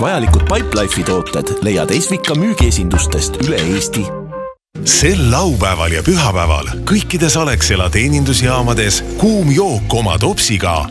Vajalikud Pipelife'i tooted leiad Esvika müügiesindustest üle Eesti. Sel laupäeval ja pühapäeval kõikides Alexela teenindusjaamades kuum jook oma topsiga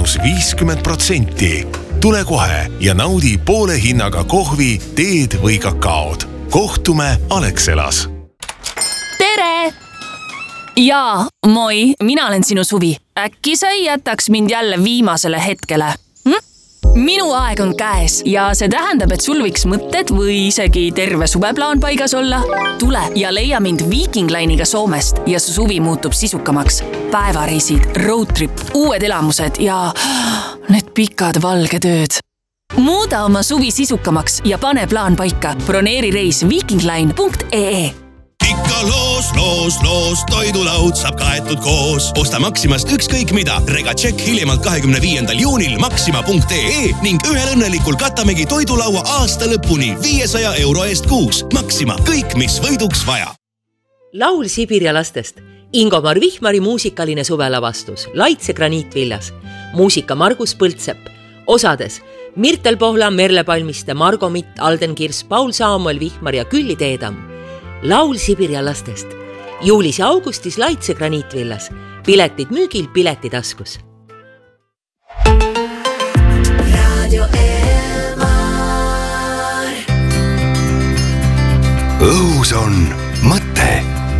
-50%. Tule kohe ja naudi poole hinnaga kohvi, teed või kakaod. Kohtume Alexelas. Tere! Jaa, moi, mina olen sinu Suvi. Äkki sa ei jätaks mind jälle viimasele hetkele? Minu aeg on käes ja see tähendab, et sul võiks mõtted või isegi terve suveplaan paigas olla. Tule ja leia mind Viking Line'iga Soomest ja su suvi muutub sisukamaks. Päevareisid, roadtrip, uued elamused ja need pikad valged ööd. Muuda oma suvi sisukamaks ja pane plaan paika. Broneeri reis vikingline.ee. Ikka loos, toidulaud saab kaetud koos. Osta Maximast ükskõik mida. Regatšekk hiljemalt 25. juunil maxima.ee ning ühel õnnelikul katamegi toidulaua aasta lõpuni 500 euro eest kuus. Maxima, kõik mis võiduks vaja. Laul Sibirja lastest. Ingomar Vihmari muusikaline suvelavastus. Laitse graniitvillas. Muusika Margus Põldsepp. Osades Mirtel Pohla, Merle Palmiste, Margo Mitt, Alden Kirs, Paul Saamuel Vihmar ja Külli Teedam. Laul Sibirja lastest. Juulis ja augustis Laitse graniitvillas. Piletid müügil, piletitaskus. Radio Elmar. Õhus on mõte.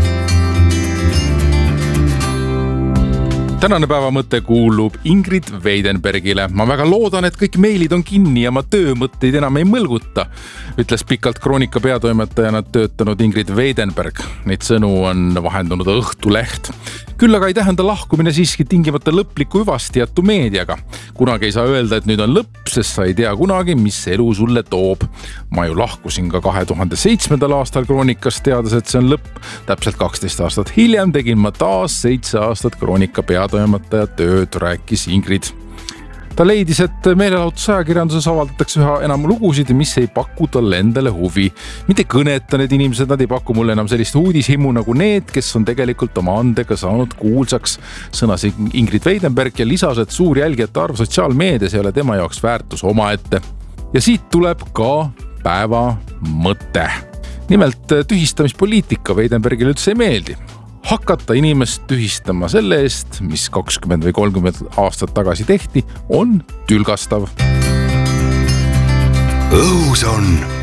Tänane päeva mõte kuulub Ingrid Weidenbergile. Ma väga loodan, et kõik meilid on kinni ja ma töömõtteid enam ei mõlguta, ütles pikalt Kroonika peatoimetajana töötanud Ingrid Weidenberg. Neid sõnu on vahendunud Õhtuleht. Küll aga ei tähenda lahkumine siiski tingimata lõplikku hüvastijättu meediaga. Kunagi ei saa öelda, et nüüd on lõpp, sest sa ei tea kunagi, mis elu sulle toob. Ma ju lahkusin ka 2007. aastal Kroonikast, teades, et see on lõpp. Täpselt 12 aastat hiljem tegin ma taas 7 aastat Kroonika peatoimetaja tööd, rääkis Ingrid. Ta leidis, et meelelahutusajakirjanduses avaldatakse üha enam lugusid, mis ei paku talle endale huvi. Mitte kõneta need inimesed, nad ei paku mulle enam sellist uudishimu nagu need, kes on tegelikult oma andega saanud kuulsaks, sõnas Ingrid Weidenberg ja lisas, et suur jälgijate arv sotsiaalmeedias ei ole tema jaoks väärtus omaette. Ja siit tuleb ka päeva mõte. Nimelt tühistamispoliitika Weidenbergile üldse ei meeldi. Hakata inimest tühistama selle eest, mis 20 või 30 aastat tagasi tehti, on tülgastav. Õhus on